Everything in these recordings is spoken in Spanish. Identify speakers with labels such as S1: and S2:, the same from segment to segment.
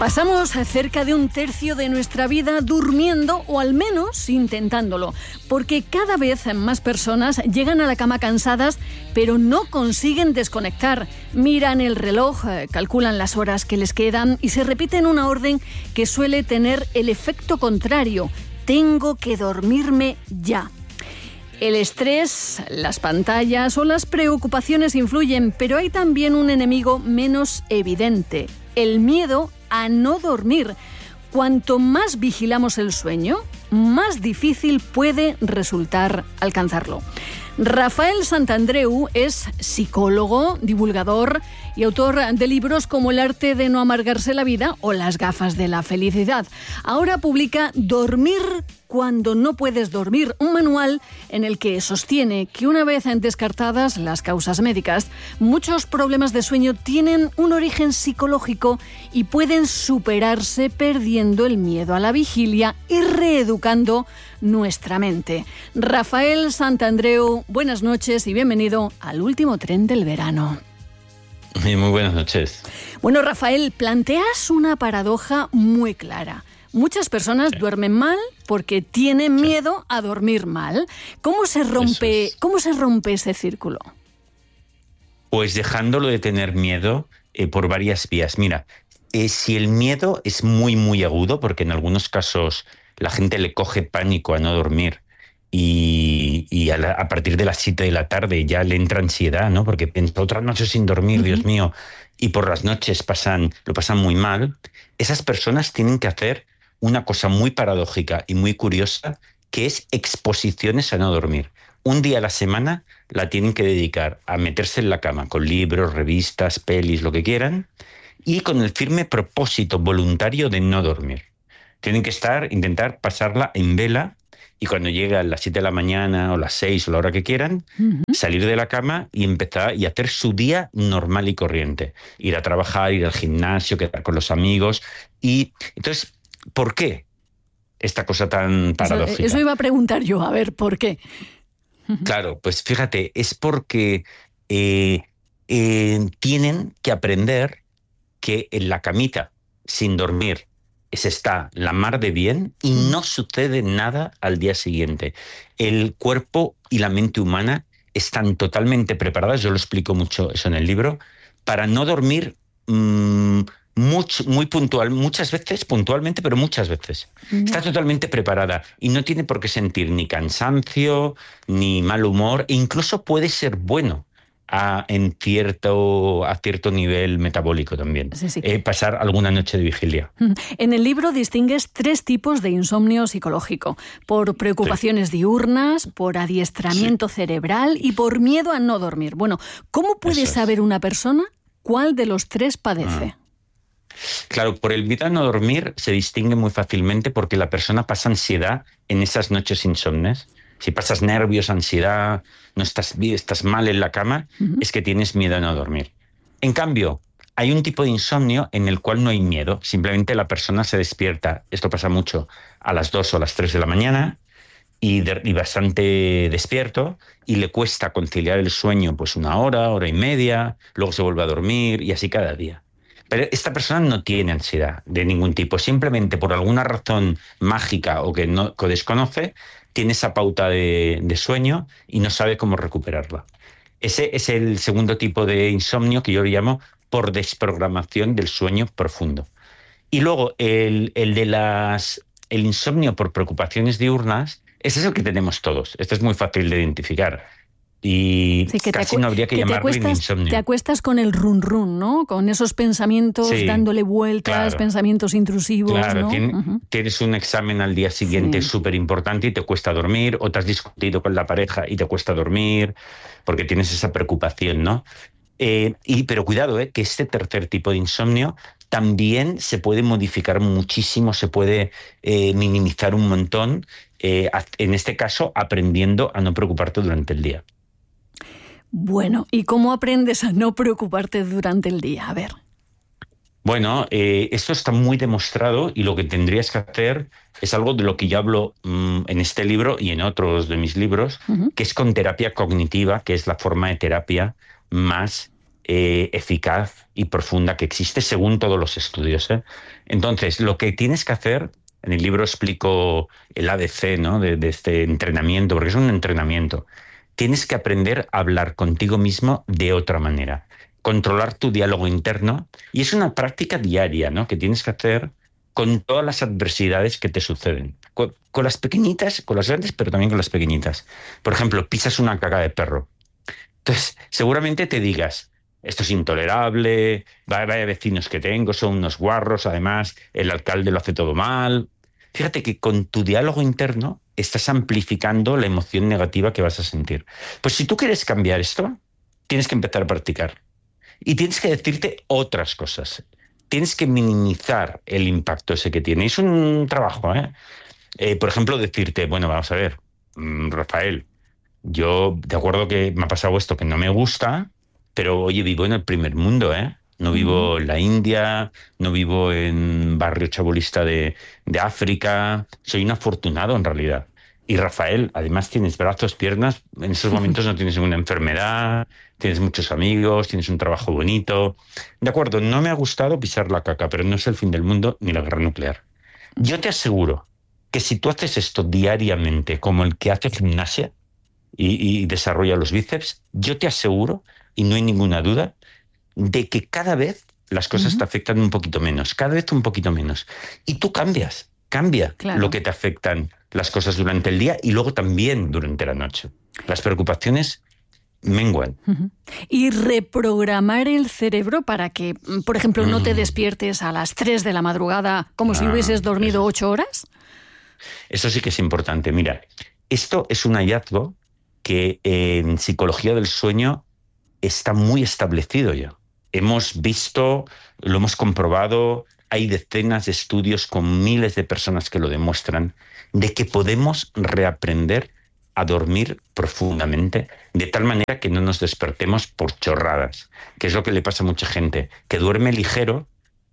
S1: Pasamos cerca de un tercio de nuestra vida durmiendo o al menos intentándolo, porque cada vez más personas llegan a la cama cansadas pero no consiguen desconectar. Miran el reloj, calculan las horas que les quedan y se repiten una orden que suele tener el efecto contrario: tengo que dormirme ya. El estrés, las pantallas o las preocupaciones influyen, pero hay también un enemigo menos evidente: el miedo a no dormir. Cuanto más vigilamos el sueño, más difícil puede resultar alcanzarlo. Rafael Santandreu es psicólogo, divulgador y autor de libros como El arte de no amargarse la vida o Las gafas de la felicidad. Ahora publica Dormir cuando no puedes dormir, un manual en el que sostiene que una vez descartadas las causas médicas, muchos problemas de sueño tienen un origen psicológico y pueden superarse perdiendo el miedo a la vigilia y reeducando nuestra mente. Rafael Santandreu, buenas noches y bienvenido al último tren del verano.
S2: Muy buenas noches.
S1: Bueno, Rafael, planteas una paradoja muy clara. Muchas personas duermen mal porque tienen miedo a dormir mal. ¿Cómo se rompe ese círculo?
S2: Pues dejándolo de tener miedo por varias vías. Mira, si el miedo es muy, muy agudo, porque en algunos casos la gente le coge pánico a no dormir y a partir de las 7 de la tarde ya le entra ansiedad, ¿no? Porque piensa otra noche sin dormir, Dios mío, y por las noches lo pasan muy mal. Esas personas tienen que hacer una cosa muy paradójica y muy curiosa, que es exposiciones a no dormir. Un día a la semana la tienen que dedicar a meterse en la cama con libros, revistas, pelis, lo que quieran, y con el firme propósito voluntario de no dormir. Tienen que intentar pasarla en vela, y cuando llega a las 7 de la mañana o las 6 o la hora que quieran, salir de la cama y empezar y hacer su día normal y corriente. Ir a trabajar, ir al gimnasio, quedar con los amigos. Y entonces, ¿por qué esta cosa tan paradójica?
S1: Eso iba a preguntar yo, a ver, ¿por qué?
S2: Claro, pues fíjate, es porque tienen que aprender que en la camita, sin dormir, se está la mar de bien y no sucede nada al día siguiente. El cuerpo y la mente humana están totalmente preparadas, yo lo explico mucho eso en el libro, para no dormir muy puntual, muchas veces, puntualmente, pero muchas veces. Está totalmente preparada y no tiene por qué sentir ni cansancio, ni mal humor, e incluso puede ser bueno a cierto nivel metabólico también.
S1: Sí.
S2: Pasar alguna noche de vigilia.
S1: En el libro distingues 3 tipos de insomnio psicológico: por preocupaciones diurnas, por adiestramiento cerebral y por miedo a no dormir. Bueno, ¿cómo puede saber una persona cuál de los 3 padece?
S2: Claro, por el miedo a no dormir se distingue muy fácilmente porque la persona pasa ansiedad en esas noches insomnes. Si pasas nervios, ansiedad, no estás mal en la cama, es que tienes miedo a no dormir. En cambio, hay un tipo de insomnio en el cual no hay miedo. Simplemente la persona se despierta, esto pasa mucho, a las 2 o las 3 de la mañana y bastante despierto, y le cuesta conciliar el sueño pues 1 hora, hora y media, luego se vuelve a dormir y así cada día. Pero esta persona no tiene ansiedad de ningún tipo, simplemente por alguna razón mágica o que desconoce, tiene esa pauta de sueño y no sabe cómo recuperarla. Ese es el segundo tipo de insomnio que yo llamo por desprogramación del sueño profundo. Y luego el insomnio por preocupaciones diurnas, ese es el que tenemos todos. Este es muy fácil de identificar. Y sí, casi no habría que llamarlo insomnio.
S1: Te acuestas con el run run, ¿no? Con esos pensamientos dándole vueltas, claro, pensamientos intrusivos,
S2: claro,
S1: ¿no?
S2: Tienes un examen al día siguiente súper importante y te cuesta dormir, o te has discutido con la pareja y te cuesta dormir porque tienes esa preocupación, ¿no? Pero cuidado, que este tercer tipo de insomnio también se puede modificar muchísimo, se puede minimizar un montón, en este caso aprendiendo a no preocuparte durante el día.
S1: Bueno, ¿y cómo aprendes a no preocuparte durante el día? A ver.
S2: Bueno, esto está muy demostrado y lo que tendrías que hacer es algo de lo que yo hablo en este libro y en otros de mis libros, que es con terapia cognitiva, que es la forma de terapia más eficaz y profunda que existe según todos los estudios, ¿eh? Entonces, lo que tienes que hacer, en el libro explico el ABC, ¿no? de este entrenamiento, porque es un entrenamiento. Tienes que aprender a hablar contigo mismo de otra manera, controlar tu diálogo interno, y es una práctica diaria, ¿no? Que tienes que hacer con todas las adversidades que te suceden. Con las pequeñitas, con las grandes, pero también con las pequeñitas. Por ejemplo, pisas una caca de perro. Entonces, seguramente te digas, esto es intolerable, vaya vecinos que tengo, son unos guarros, además el alcalde lo hace todo mal. Fíjate que con tu diálogo interno estás amplificando la emoción negativa que vas a sentir. Pues si tú quieres cambiar esto, tienes que empezar a practicar. Y tienes que decirte otras cosas. Tienes que minimizar el impacto ese que tiene. Es un trabajo, ¿eh? Por ejemplo, decirte, bueno, vamos a ver, Rafael, yo de acuerdo que me ha pasado esto que no me gusta, pero oye, vivo en el primer mundo, ¿eh? No vivo en la India, no vivo en un barrio chabolista de África. Soy un afortunado en realidad. Y Rafael, además tienes brazos, piernas, en esos momentos no tienes ninguna enfermedad, tienes muchos amigos, tienes un trabajo bonito. De acuerdo, no me ha gustado pisar la caca, pero no es el fin del mundo ni la guerra nuclear. Yo te aseguro que si tú haces esto diariamente, como el que hace gimnasia y desarrolla los bíceps, yo te aseguro, y no hay ninguna duda, de que cada vez las cosas te afectan un poquito menos, cada vez un poquito menos. Y tú cambia lo que te afectan las cosas durante el día y luego también durante la noche. Las preocupaciones menguan.
S1: Y reprogramar el cerebro para que, por ejemplo, no te despiertes a las 3 de la madrugada como si hubieses dormido 8 horas.
S2: Eso sí que es importante. Mira, esto es un hallazgo que en psicología del sueño está muy establecido ya. Hemos visto, lo hemos comprobado, hay decenas de estudios con miles de personas que lo demuestran, de que podemos reaprender a dormir profundamente, de tal manera que no nos despertemos por chorradas, que es lo que le pasa a mucha gente, que duerme ligero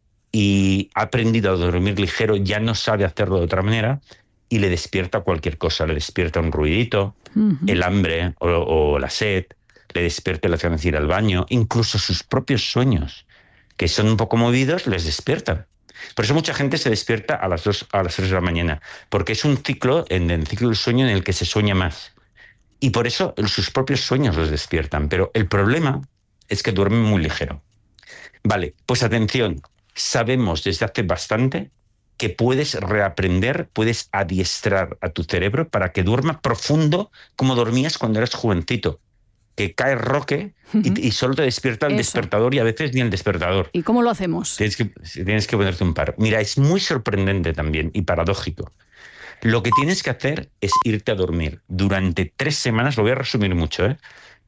S2: y ha aprendido a dormir ligero, ya no sabe hacerlo de otra manera y le despierta cualquier cosa, le despierta un ruidito, el hambre o la sed, le despierta la ganas de ir al baño, incluso sus propios sueños, que son un poco movidos, les despiertan. Por eso mucha gente se despierta a las 2, a las 3 de la mañana, porque es un ciclo, en el ciclo del sueño, en el que se sueña más. Y por eso sus propios sueños los despiertan. Pero el problema es que duermen muy ligero. Vale, pues atención, sabemos desde hace bastante que puedes reaprender, puedes adiestrar a tu cerebro para que duerma profundo como dormías cuando eras jovencito. Que cae roque y solo te despierta el despertador y a veces ni el despertador.
S1: ¿Y cómo lo hacemos?
S2: Tienes que ponerte un par. Mira, es muy sorprendente también y paradójico. Lo que tienes que hacer es irte a dormir durante 3 semanas, lo voy a resumir mucho, ¿eh?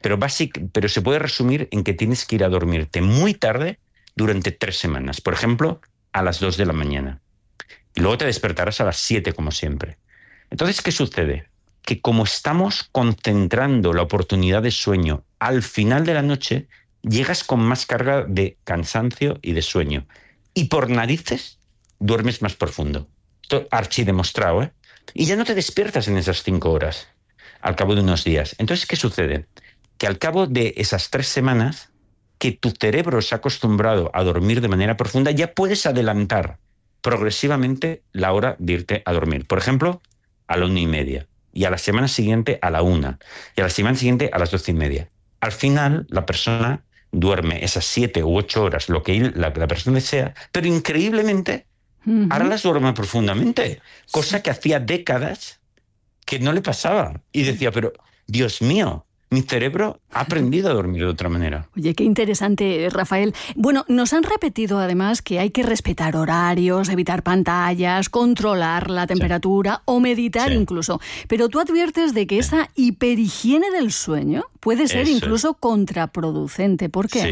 S2: Pero se puede resumir en que tienes que ir a dormirte muy tarde durante 3 semanas. Por ejemplo, a las 2 de la mañana. Y luego te despertarás a las 7, como siempre. Entonces, ¿qué sucede? Que como estamos concentrando la oportunidad de sueño al final de la noche, llegas con más carga de cansancio y de sueño. Y por narices duermes más profundo. Esto archidemostrado, ¿eh? Y ya no te despiertas en esas 5 horas, al cabo de unos días. Entonces, ¿qué sucede? Que al cabo de esas 3 semanas, que tu cerebro se ha acostumbrado a dormir de manera profunda, ya puedes adelantar progresivamente la hora de irte a dormir. Por ejemplo, a la 1:30. Y a la semana siguiente a la 1, y a la semana siguiente a las 12:30. Al final, la persona duerme esas 7 u 8 horas, lo que la persona desea, pero increíblemente, ahora las duerme profundamente, cosa que hacía décadas que no le pasaba. Y decía, pero Dios mío, mi cerebro ha aprendido a dormir de otra manera.
S1: Oye, qué interesante, Rafael. Bueno, nos han repetido además que hay que respetar horarios, evitar pantallas, controlar la temperatura o meditar incluso. Pero tú adviertes de que esa hiperhigiene del sueño puede ser incluso contraproducente. ¿Por qué?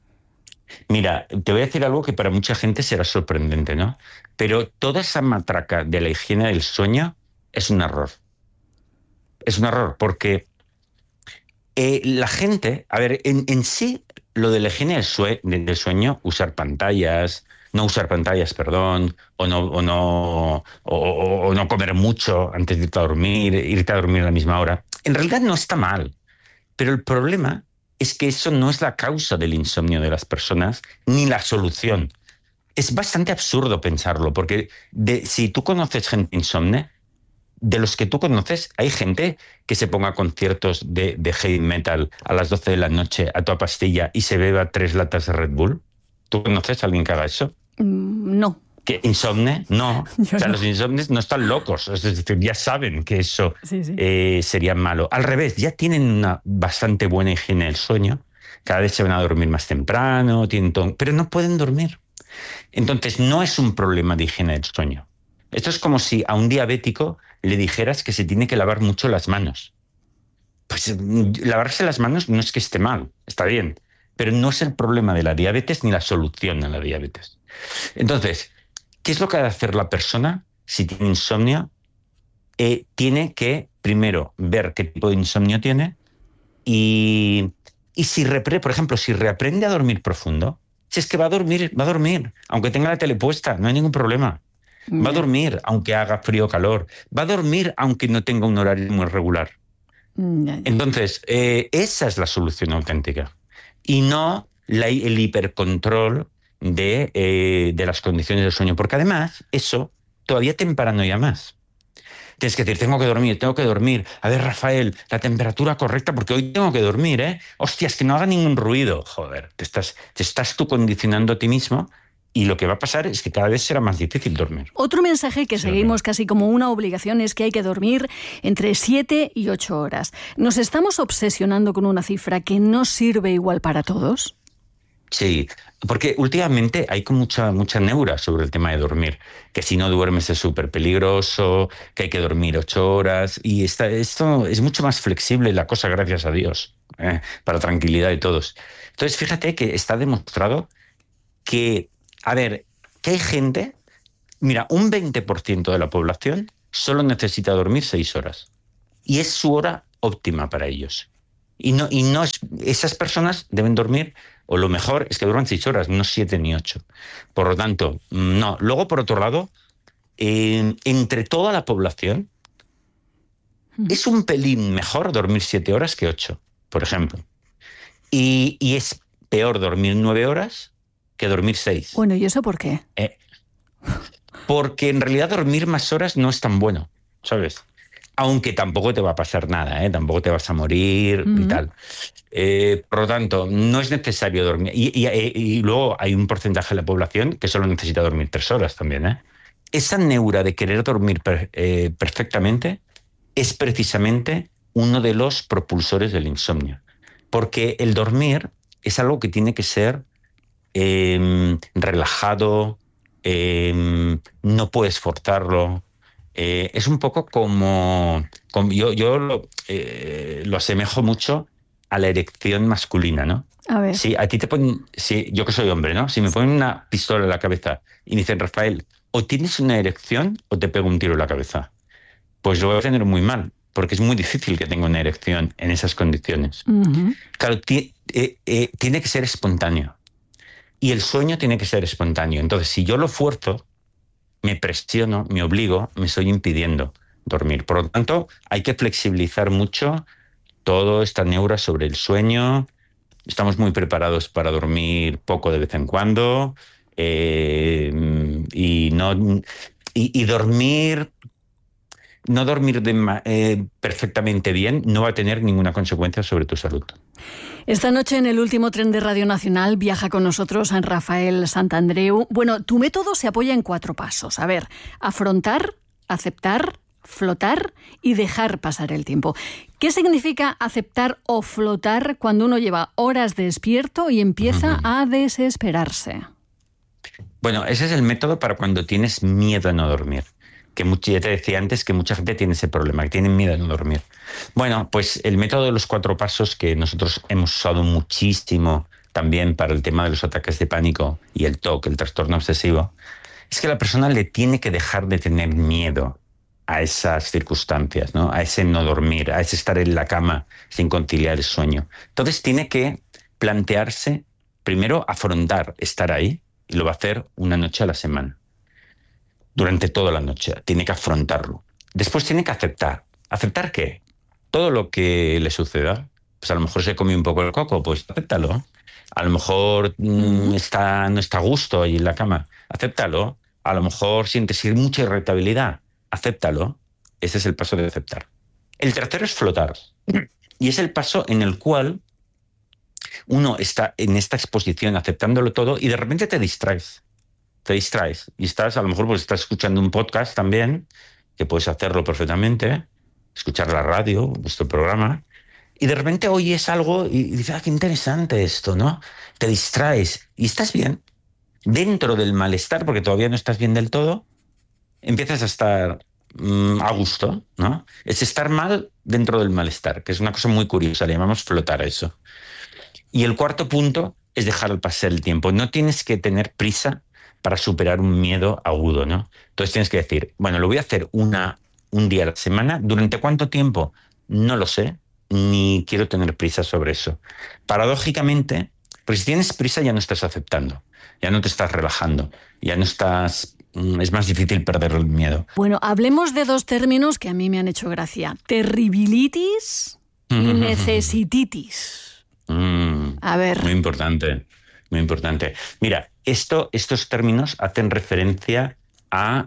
S2: Sí. Mira, te voy a decir algo que para mucha gente será sorprendente, ¿no? Pero toda esa matraca de la higiene del sueño es un error. Es un error porque la gente, a ver, en sí, lo de la higiene del sueño, no usar pantallas, o no comer mucho antes de irte a dormir a la misma hora, en realidad no está mal. Pero el problema es que eso no es la causa del insomnio de las personas, ni la solución. Es bastante absurdo pensarlo, porque si tú conoces gente insomne, de los que tú conoces, hay gente que se ponga a conciertos de heavy metal a las 12 de la noche a toda pastilla y se beba 3 latas de Red Bull. ¿Tú conoces a alguien que haga eso?
S1: No.
S2: ¿Que insomne? No.
S1: Yo
S2: o sea,
S1: no.
S2: los insomnes no están locos. Es decir, ya saben que eso
S1: Sí.
S2: sería malo. Al revés, ya tienen una bastante buena higiene del sueño. Cada vez se van a dormir más temprano, pero no pueden dormir. Entonces, no es un problema de higiene del sueño. Esto es como si a un diabético le dijeras que se tiene que lavar mucho las manos. Pues lavarse las manos no es que esté mal, está bien, pero no es el problema de la diabetes ni la solución a la diabetes. Entonces, ¿qué es lo que ha de hacer la persona si tiene insomnio? Tiene que, primero, ver qué tipo de insomnio tiene y si, por ejemplo, si reaprende a dormir profundo, si es que va a dormir, aunque tenga la tele puesta, no hay ningún problema. Va a dormir aunque haga frío o calor. Va a dormir aunque no tenga un horario muy regular. Entonces, esa es la solución auténtica. Y no el hipercontrol de las condiciones del sueño. Porque además, eso todavía te paranoia más. Tienes que decir, tengo que dormir. A ver, Rafael, la temperatura correcta, porque hoy tengo que dormir, ¿eh? Hostias, que no haga ningún ruido. Joder, te estás tú condicionando a ti mismo. Y lo que va a pasar es que cada vez será más difícil dormir.
S1: Otro mensaje que seguimos casi como una obligación es que hay que dormir entre 7 y 8 horas. ¿Nos estamos obsesionando con una cifra que no sirve igual para todos?
S2: Sí, porque últimamente hay mucha neura sobre el tema de dormir. Que si no duermes es súper peligroso, que hay que dormir 8 horas. Y esto es mucho más flexible la cosa, gracias a Dios, para tranquilidad de todos. Entonces, fíjate que está demostrado que hay gente, mira, un 20% de la población solo necesita dormir 6 horas. Y es su hora óptima para ellos. Esas personas deben dormir, o lo mejor es que duerman 6 horas, no 7 ni 8. Por lo tanto, no. Luego, por otro lado, entre toda la población, es un pelín mejor dormir 7 horas que 8, por ejemplo. Y es peor dormir 9 horas que dormir 6.
S1: Bueno, ¿y eso por qué?
S2: Porque en realidad dormir más horas no es tan bueno, ¿sabes? Aunque tampoco te va a pasar nada, tampoco te vas a morir y tal. Por lo tanto, no es necesario dormir. Y luego hay un porcentaje de la población que solo necesita dormir 3 horas también. Esa neura de querer dormir perfectamente es precisamente uno de los propulsores del insomnio. Porque el dormir es algo que tiene que ser relajado, no puedes forzarlo. Es un poco como yo lo asemejo mucho a la erección masculina, ¿no?
S1: A ver.
S2: Si a ti te ponen, yo que soy hombre, ¿no? Si me ponen una pistola en la cabeza y me dicen, Rafael, o tienes una erección o te pego un tiro en la cabeza, pues lo voy a tener muy mal, porque es muy difícil que tenga una erección en esas condiciones. Claro, tiene que ser espontáneo. Y el sueño tiene que ser espontáneo. Entonces, si yo lo fuerzo, me presiono, me obligo, me estoy impidiendo dormir. Por lo tanto, hay que flexibilizar mucho toda esta neura sobre el sueño. Estamos muy preparados para dormir poco de vez en cuando y dormir. No dormir perfectamente bien no va a tener ninguna consecuencia sobre tu salud.
S1: Esta noche en el último tren de Radio Nacional viaja con nosotros Rafael Santandreu. Bueno, tu método se apoya en 4 pasos. A ver, afrontar, aceptar, flotar y dejar pasar el tiempo. ¿Qué significa aceptar o flotar cuando uno lleva horas despierto y empieza a desesperarse?
S2: Bueno, ese es el método para cuando tienes miedo a no dormir. Que ya te decía antes que mucha gente tiene ese problema, que tienen miedo a no dormir. Bueno, pues el método de los 4 pasos que nosotros hemos usado muchísimo también para el tema de los ataques de pánico y el TOC, el trastorno obsesivo, es que la persona le tiene que dejar de tener miedo a esas circunstancias, ¿no? A ese no dormir, a ese estar en la cama sin conciliar el sueño. Entonces tiene que plantearse, primero afrontar, estar ahí, y lo va a hacer una noche a la semana. Durante toda la noche. Tiene que afrontarlo. Después tiene que aceptar. ¿Aceptar qué? Todo lo que le suceda. pues a lo mejor se comió un poco el coco, pues acéptalo. A lo mejor no está a gusto ahí en la cama, acéptalo. A lo mejor sientes mucha irritabilidad, acéptalo. Ese es el paso de aceptar. El tercero es flotar. Y es el paso en el cual uno está en esta exposición aceptándolo todo y de repente te distraes. Te distraes. Y estás, a lo mejor, pues estás escuchando un podcast también, que puedes hacerlo perfectamente, escuchar la radio, vuestro programa, y de repente oyes algo y dices, qué interesante esto, ¿no? Te distraes y estás bien. Dentro del malestar, porque todavía no estás bien del todo, empiezas a estar a gusto, ¿no? Es estar mal dentro del malestar, que es una cosa muy curiosa, le llamamos flotar a eso. Y el cuarto punto es dejar pasar el tiempo. No tienes que tener prisa para superar un miedo agudo, ¿no? Entonces tienes que decir, bueno, lo voy a hacer un día a la semana. ¿Durante cuánto tiempo? No lo sé, ni quiero tener prisa sobre eso. Paradójicamente, porque si tienes prisa ya no estás aceptando, ya no te estás relajando, ya no estás... Es más difícil perder el miedo.
S1: Bueno, hablemos de dos términos que a mí me han hecho gracia. Terribilitis y necesititis. A ver.
S2: Muy importante, muy importante. Mira, estos términos hacen referencia a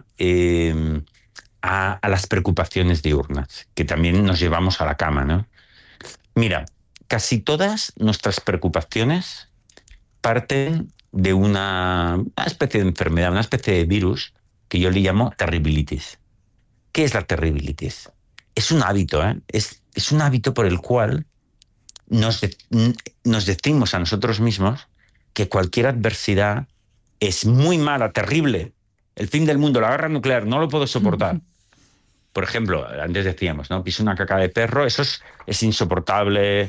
S2: las preocupaciones diurnas, que también nos llevamos a la cama, ¿no? Mira, casi todas nuestras preocupaciones parten de una especie de enfermedad, una especie de virus que yo le llamo terribilitis. ¿Qué es la terribilitis? Es un hábito, ¿eh? Es un hábito por el cual nos decimos a nosotros mismos que cualquier adversidad es muy mala, terrible. El fin del mundo, la guerra nuclear, no lo puedo soportar. Por ejemplo, antes decíamos, ¿no? Piso una caca de perro, eso es insoportable,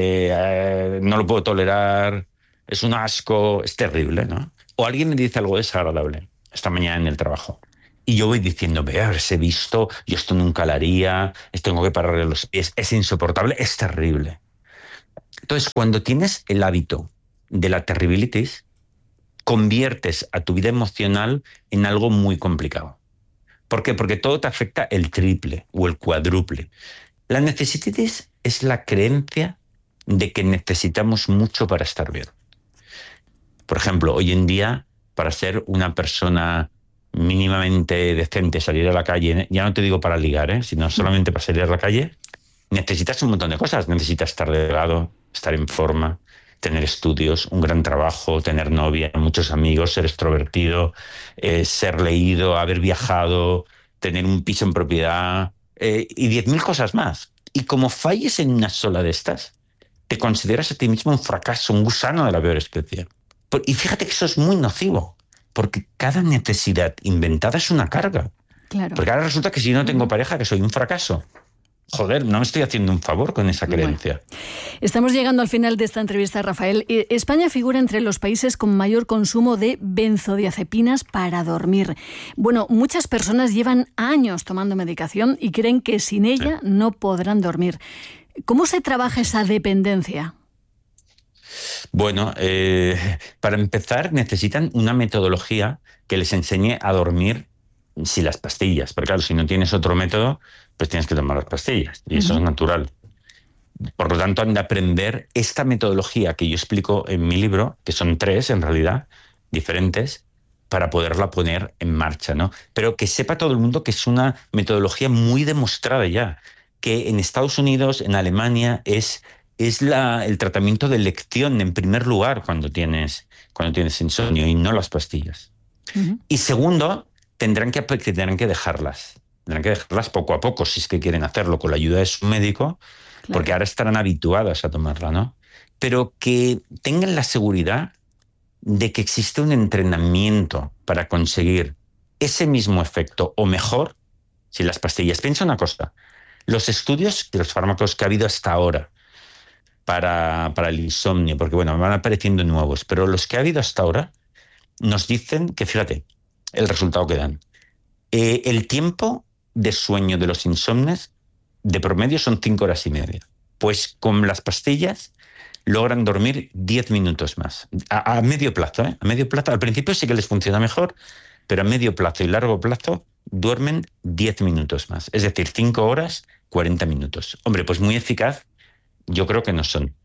S2: no lo puedo tolerar, es un asco, es terrible, ¿no? O alguien me dice algo desagradable esta mañana en el trabajo. Y yo voy diciendo, ve, haberse visto, yo esto nunca lo haría, tengo que pararle los pies, es insoportable, es terrible. Entonces, cuando tienes el hábito de la terribilitis, conviertes a tu vida emocional en algo muy complicado. ¿Por qué? Porque todo te afecta el triple o el cuádruple. La necesititis es la creencia de que necesitamos mucho para estar bien. Por ejemplo, hoy en día, para ser una persona mínimamente decente, salir a la calle, ya no te digo para ligar, sino solamente para salir a la calle, necesitas un montón de cosas. Necesitas estar delgado, estar en forma, tener estudios, un gran trabajo, tener novia, muchos amigos, ser extrovertido, ser leído, haber viajado, tener un piso en propiedad y 10.000 cosas más. Y como falles en una sola de estas, te consideras a ti mismo un fracaso, un gusano de la peor especie. Y fíjate que eso es muy nocivo, porque cada necesidad inventada es una carga.
S1: Claro.
S2: Porque ahora resulta que si yo no tengo pareja, que soy un fracaso. Joder, no me estoy haciendo un favor con esa creencia.
S1: Bueno, estamos llegando al final de esta entrevista, Rafael. España figura entre los países con mayor consumo de benzodiazepinas para dormir. Bueno, muchas personas llevan años tomando medicación y creen que sin ella no podrán dormir. ¿Cómo se trabaja esa dependencia?
S2: Bueno, para empezar necesitan una metodología que les enseñe a dormir sin las pastillas. Porque claro, si no tienes otro método, pues tienes que tomar las pastillas. Y eso es natural. Por lo tanto, han de aprender esta metodología que yo explico en mi libro, que son 3 en realidad, diferentes, para poderla poner en marcha, ¿no? Pero que sepa todo el mundo que es una metodología muy demostrada ya, que en Estados Unidos, en Alemania, es el tratamiento de elección en primer lugar cuando tienes insomnio y no las pastillas. Y segundo, tendrán que dejarlas. Tendrán que dejarlas poco a poco si es que quieren hacerlo con la ayuda de su médico, claro, porque ahora estarán habituadas a tomarla, ¿no? Pero que tengan la seguridad de que existe un entrenamiento para conseguir ese mismo efecto o mejor sin las pastillas. Piensa una cosa, los estudios de los fármacos que ha habido hasta ahora para el insomnio, porque bueno, van apareciendo nuevos, pero los que ha habido hasta ahora nos dicen que, fíjate, el resultado que dan. El tiempo de sueño de los insomnes de promedio son 5 horas y media. Pues con las pastillas logran dormir 10 minutos más. A medio plazo, ¿eh? A medio plazo. Al principio sí que les funciona mejor, pero a medio plazo y largo plazo duermen 10 minutos más. Es decir, 5 horas, 40 minutos. Hombre, pues muy eficaz Yo creo que no son.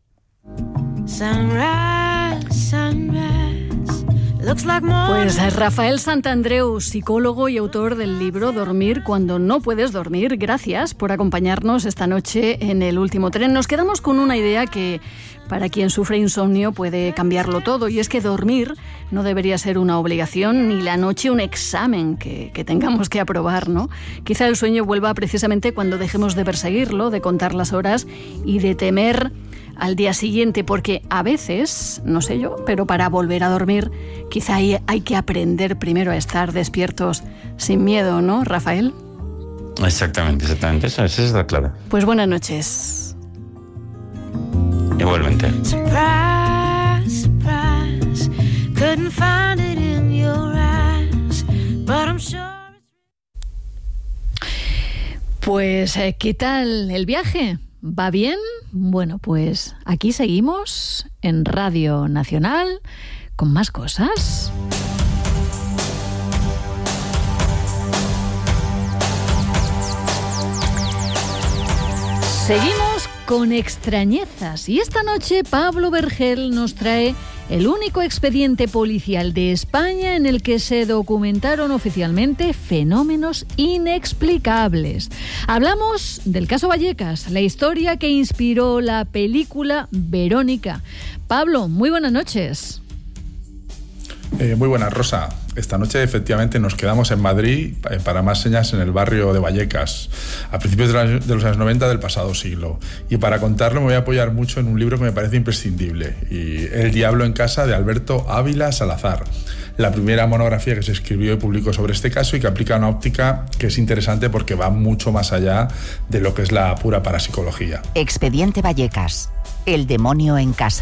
S1: Pues Rafael Santandreu, psicólogo y autor del libro Dormir cuando no puedes dormir, gracias por acompañarnos esta noche en El Último Tren. Nos quedamos con una idea que para quien sufre insomnio puede cambiarlo todo, y es que dormir no debería ser una obligación ni la noche un examen que tengamos que aprobar, ¿no? Quizá el sueño vuelva precisamente cuando dejemos de perseguirlo, de contar las horas y de temer al día siguiente, porque a veces, no sé yo, pero para volver a dormir quizá hay que aprender primero a estar despiertos sin miedo, ¿no, Rafael?
S2: Exactamente, esa es la clave.
S1: Pues buenas noches.
S2: Igualmente.
S3: Surprise, surprise, couldn't find it in your eyes, but I'm sure.
S1: Pues, ¿qué tal el viaje? ¿Va bien? Bueno, pues aquí seguimos en Radio Nacional con más cosas. Seguimos con extrañezas y esta noche Pablo Vergel nos trae el único expediente policial de España en el que se documentaron oficialmente fenómenos inexplicables. Hablamos del caso Vallecas, la historia que inspiró la película Verónica. Pablo, muy buenas noches.
S4: Muy buenas, Rosa. Esta noche efectivamente nos quedamos en Madrid para más señas en el barrio de Vallecas, a principios de los años 90 del pasado siglo. Y para contarlo me voy a apoyar mucho en un libro que me parece imprescindible, El diablo en casa, de Alberto Ávila Salazar. La primera monografía que se escribió y publicó sobre este caso y que aplica una óptica que es interesante porque va mucho más allá de lo que es la pura parapsicología.
S5: Expediente Vallecas, el demonio en casa.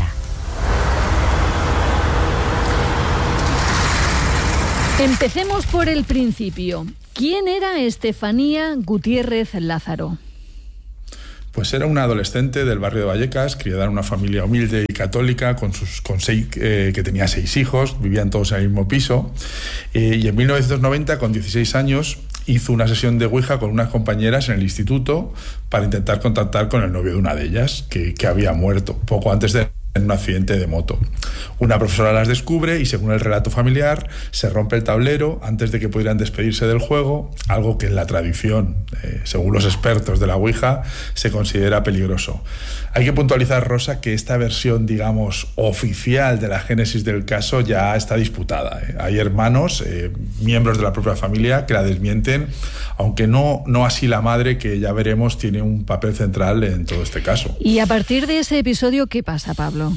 S1: Empecemos por el principio. ¿Quién era Estefanía Gutiérrez Lázaro?
S4: Pues era una adolescente del barrio de Vallecas, criada en una familia humilde y católica, que tenía 6 hijos, vivían todos en el mismo piso. Y en 1990, con 16 años, hizo una sesión de Ouija con unas compañeras en el instituto para intentar contactar con el novio de una de ellas, que había muerto poco antes de en un accidente de moto. Una profesora las descubre y, según el relato familiar, se rompe el tablero antes de que pudieran despedirse del juego, algo que en la tradición, según los expertos de la Ouija, se considera peligroso. Hay que puntualizar, Rosa, que esta versión, digamos, oficial de la génesis del caso ya está disputada. Hay hermanos, miembros de la propia familia, que la desmienten, aunque no así la madre, que ya veremos tiene un papel central en todo este caso.
S1: Y a partir de ese episodio, ¿qué pasa, Pablo?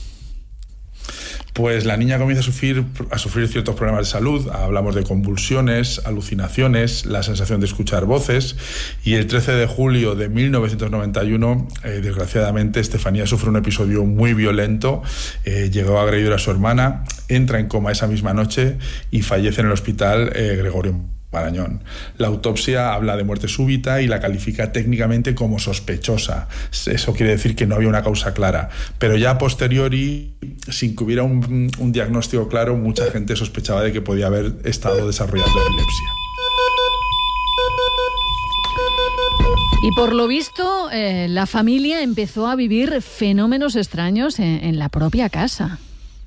S4: Pues la niña comienza a sufrir ciertos problemas de salud. Hablamos de convulsiones, alucinaciones, la sensación de escuchar voces, y el 13 de julio de 1991, desgraciadamente, Estefanía sufre un episodio muy violento. Llegó a agredir a su hermana, entra en coma esa misma noche y fallece en el hospital Gregorio Marañón. La autopsia habla de muerte súbita y la califica técnicamente como sospechosa. Eso quiere decir que no había una causa clara. Pero ya a posteriori, sin que hubiera un diagnóstico claro, mucha gente sospechaba de que podía haber estado desarrollando epilepsia.
S1: Y por lo visto, la familia empezó a vivir fenómenos extraños en la propia casa.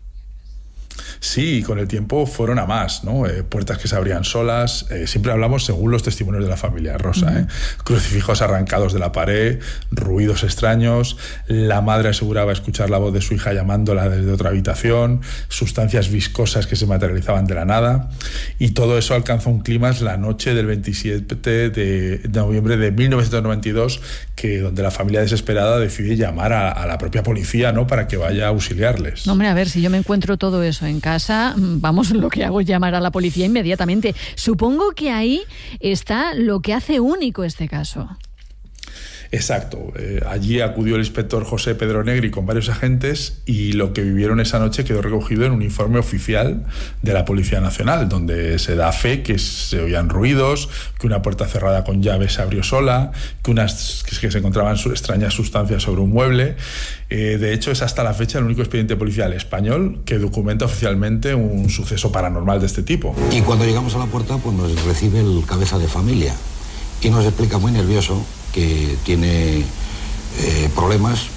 S4: Sí, con el tiempo fueron a más, ¿no? Puertas que se abrían solas, siempre hablamos según los testimonios de la familia, Rosa, crucifijos arrancados de la pared, ruidos extraños, la madre aseguraba escuchar la voz de su hija llamándola desde otra habitación, sustancias viscosas que se materializaban de la nada, y todo eso alcanza un clímax la noche del 27 de noviembre de 1992, donde la familia desesperada decide llamar a la propia policía, ¿no?, para que vaya a auxiliarles.
S1: No, hombre, a ver, si yo me encuentro todo eso en casa, vamos, lo que hago es llamar a la policía inmediatamente. Supongo que ahí está lo que hace único este caso.
S4: Exacto. Allí acudió el inspector José Pedro Negri con varios agentes y lo que vivieron esa noche quedó recogido en un informe oficial de la Policía Nacional, donde se da fe que se oían ruidos, que una puerta cerrada con llave se abrió sola, que se encontraban extrañas sustancias sobre un mueble. De hecho, es hasta la fecha el único expediente policial español que documenta oficialmente un suceso paranormal de este tipo.
S6: Y cuando llegamos a la puerta, pues nos recibe el cabeza de familia y nos explica muy nervioso que tiene problemas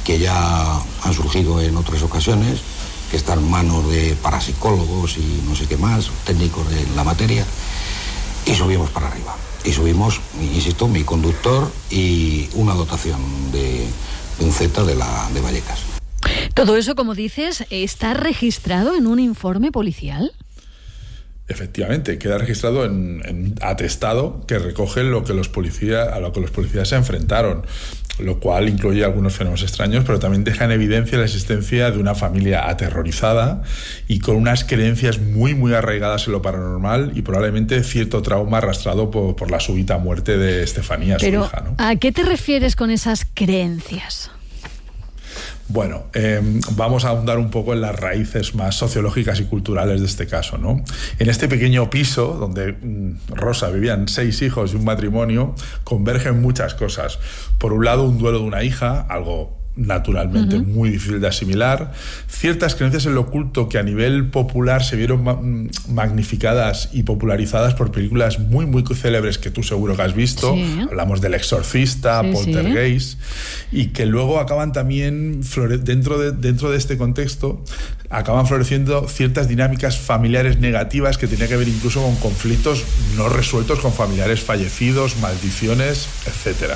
S6: que ya han surgido en otras ocasiones, que están en manos de parapsicólogos y no sé qué más, técnicos de la materia, y subimos para arriba. Y subimos, insisto, mi conductor y una dotación de un Z de Vallecas.
S1: Todo eso, como dices, ¿está registrado en un informe policial?
S4: Efectivamente, queda registrado en atestado que recoge a lo que los policías se enfrentaron, lo cual incluye algunos fenómenos extraños, pero también deja en evidencia la existencia de una familia aterrorizada y con unas creencias muy, muy arraigadas en lo paranormal y probablemente cierto trauma arrastrado por la súbita muerte de Estefanía, su hija, ¿no?
S1: ¿A qué te refieres con esas creencias?
S4: Bueno, vamos a ahondar un poco en las raíces más sociológicas y culturales de este caso, ¿no? En este pequeño piso donde Rosa vivían 6 hijos y un matrimonio, convergen muchas cosas. Por un lado, un duelo de una hija, algo naturalmente muy difícil de asimilar, ciertas creencias en lo oculto que a nivel popular se vieron magnificadas y popularizadas por películas muy, muy célebres que tú seguro que has visto. Sí. Hablamos del Exorcista, Poltergeist, y que luego acaban también, dentro de este contexto, acaban floreciendo ciertas dinámicas familiares negativas que tenían que ver incluso con conflictos no resueltos con familiares fallecidos, maldiciones, etcétera.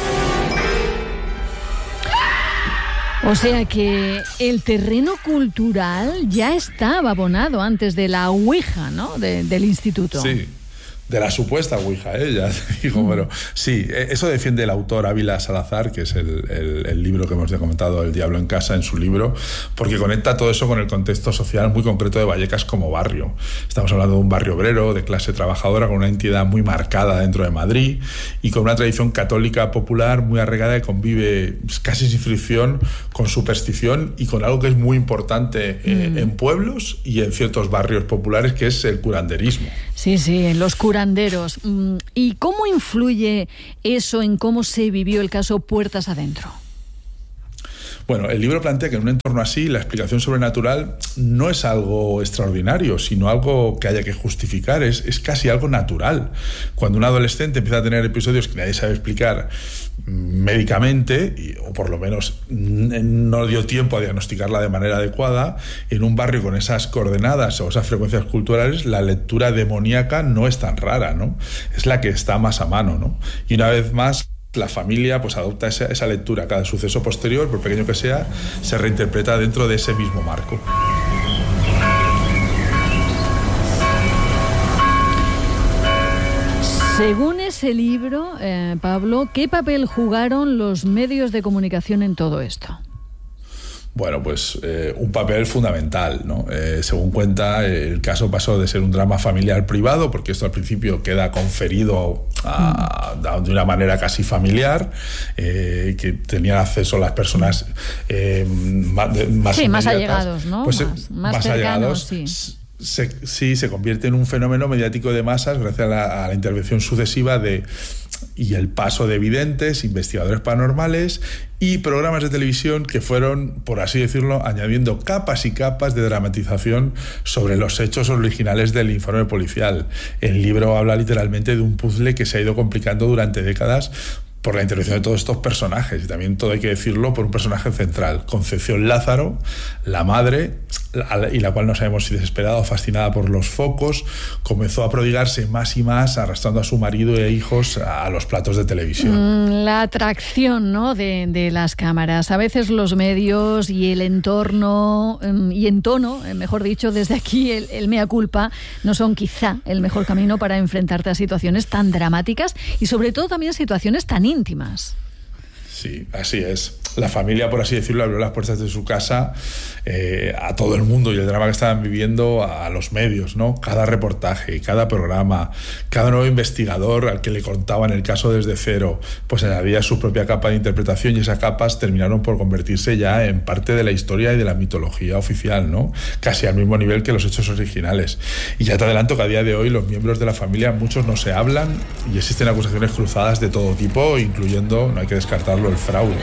S1: O sea que el terreno cultural ya estaba abonado antes de la Ouija, ¿no? Del instituto.
S4: Sí. De la supuesta Ouija, ya te digo, pero sí, eso defiende el autor Ávila Salazar, que es el libro que hemos comentado, El Diablo en Casa, en su libro, porque conecta todo eso con el contexto social muy concreto de Vallecas como barrio. Estamos hablando de un barrio obrero, de clase trabajadora, con una entidad muy marcada dentro de Madrid y con una tradición católica popular muy arraigada que convive casi sin fricción con superstición y con algo que es muy importante en pueblos y en ciertos barrios populares, que es el curanderismo.
S1: Sí, en los curanderos. ¿Y cómo influye eso en cómo se vivió el caso Puertas Adentro?
S4: Bueno, el libro plantea que en un entorno así la explicación sobrenatural no es algo extraordinario, sino algo que haya que justificar, es casi algo natural. Cuando un adolescente empieza a tener episodios que nadie sabe explicar médicamente, o por lo menos no dio tiempo a diagnosticarla de manera adecuada, en un barrio con esas coordenadas o esas frecuencias culturales, la lectura demoníaca no es tan rara, ¿no? Es la que está más a mano, ¿no? Y una vez más, la familia pues adopta esa lectura. Cada suceso posterior, por pequeño que sea, se reinterpreta dentro de ese mismo marco.
S1: Según ese libro, Pablo, ¿qué papel jugaron los medios de comunicación en todo esto?
S4: Bueno, pues un papel fundamental, ¿no? Según cuenta, el caso pasó de ser un drama familiar privado, porque esto al principio queda conferido de una manera casi familiar, que tenían acceso las personas más
S1: allegados, ¿no?
S4: Pues,
S1: más cercanos,
S4: allegados, sí. Se convierte en un fenómeno mediático de masas gracias a la intervención sucesiva y el paso de videntes, investigadores paranormales y programas de televisión que fueron, por así decirlo, añadiendo capas y capas de dramatización sobre los hechos originales del informe policial. El libro habla literalmente de un puzzle que se ha ido complicando durante décadas por la intervención de todos estos personajes, y también, todo hay que decirlo, por un personaje central, Concepción Lázaro, la madre, y la cual no sabemos si desesperada o fascinada por los focos, comenzó a prodigarse más y más, arrastrando a su marido e hijos a los platos de televisión.
S1: La atracción, ¿no?, de las cámaras. A veces los medios y el entorno, mejor dicho, desde aquí el mea culpa, no son quizá el mejor camino para enfrentarte a situaciones tan dramáticas y sobre todo también situaciones tan íntimas.
S4: Sí, así es. La familia, por así decirlo, abrió las puertas de su casa a todo el mundo, y el drama que estaban viviendo a los medios, ¿no? Cada reportaje, cada programa, cada nuevo investigador al que le contaban el caso desde cero, pues añadía su propia capa de interpretación, y esas capas terminaron por convertirse ya en parte de la historia y de la mitología oficial, ¿no? Casi al mismo nivel que los hechos originales. Y ya te adelanto que a día de hoy los miembros de la familia, muchos no se hablan, y existen acusaciones cruzadas de todo tipo, incluyendo, no hay que descartarlo, el fraude.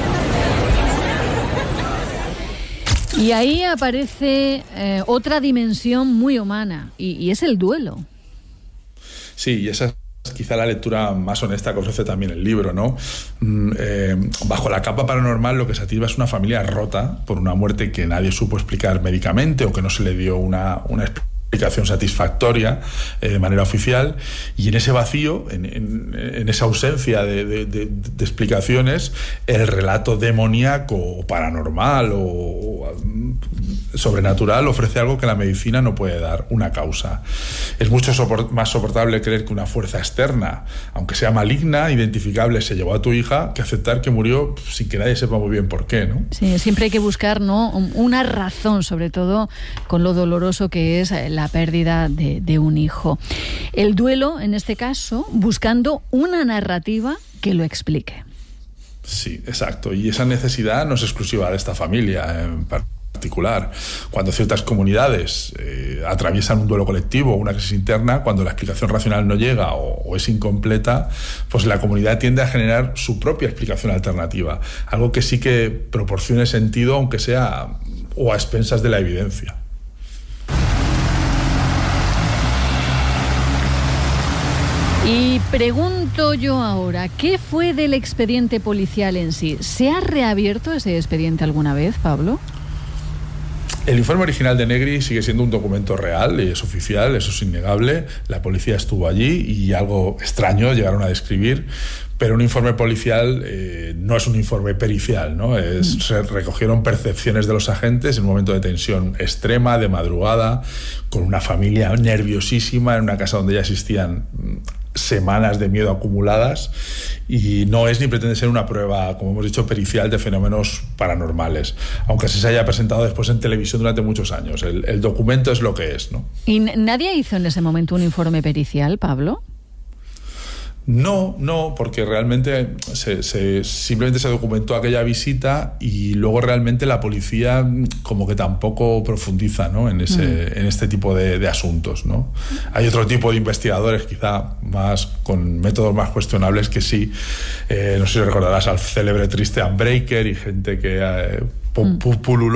S1: Y ahí aparece otra dimensión muy humana, y es el duelo.
S4: Sí, y esa quizá la lectura más honesta que ofrece también el libro, ¿no? Bajo la capa paranormal lo que se atisba es una familia rota por una muerte que nadie supo explicar médicamente o que no se le dio una explicación satisfactoria de manera oficial, y en ese vacío, en esa ausencia de explicaciones, el relato demoníaco o paranormal o sobrenatural ofrece algo que la medicina no puede dar, una causa. Es mucho más soportable creer que una fuerza externa, aunque sea maligna, identificable, se llevó a tu hija, que aceptar que murió sin que nadie sepa muy bien por qué, ¿no?
S1: Sí, siempre hay que buscar, ¿no?, una razón, sobre todo con lo doloroso que es la pérdida de un hijo. El duelo, en este caso, buscando una narrativa que lo explique.
S4: Sí, exacto. Y esa necesidad no es exclusiva de esta familia en particular. Cuando ciertas comunidades atraviesan un duelo colectivo o una crisis interna, cuando la explicación racional no llega o es incompleta, pues la comunidad tiende a generar su propia explicación alternativa, algo que sí que proporcione sentido, aunque sea o a expensas de la evidencia.
S1: Y pregunto yo ahora, ¿qué fue del expediente policial en sí? ¿Se ha reabierto ese expediente alguna vez, Pablo?
S4: El informe original de Negri sigue siendo un documento real y es oficial, eso es innegable. La policía estuvo allí y algo extraño llegaron a describir, pero un informe policial no es un informe pericial, ¿no? Se recogieron percepciones de los agentes en un momento de tensión extrema, de madrugada, con una familia nerviosísima en una casa donde ya existían semanas de miedo acumuladas, y no es ni pretende ser una prueba, como hemos dicho, pericial de fenómenos paranormales, aunque se haya presentado después en televisión durante muchos años. El documento es lo que es, ¿no?
S1: ¿Y nadie hizo en ese momento un informe pericial, Pablo?
S4: No, porque realmente simplemente se documentó aquella visita y luego realmente la policía como que tampoco profundiza, ¿no?, en este tipo de asuntos, ¿no? Hay otro tipo de investigadores quizá más con métodos más cuestionables que sí, no sé si recordarás al célebre Tristan Breaker y gente que pululó